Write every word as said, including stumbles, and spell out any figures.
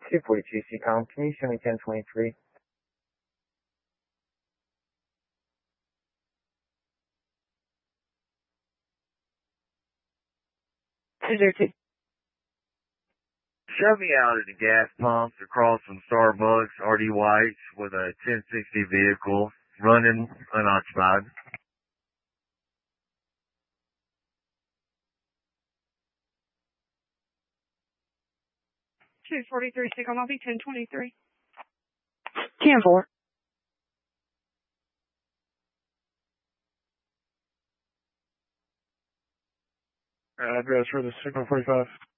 two forty-two C COM, can you show me ten twenty-three? two zero two. Show me out at the gas pumps across from Starbucks, R D White's, with a ten sixty vehicle running unoccupied. two forty-three C COM, I'll be ten twenty-three. ten four. Address for the Sigma forty-five.